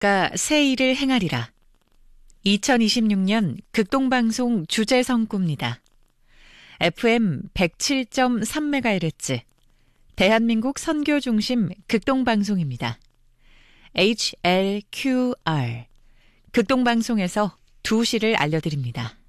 작가 새 일을 행하리라. 2026년 극동방송 주제 성구입니다. FM 107.3MHz 대한민국 선교 중심 극동방송입니다. HLQR 극동방송에서 2시를 알려드립니다.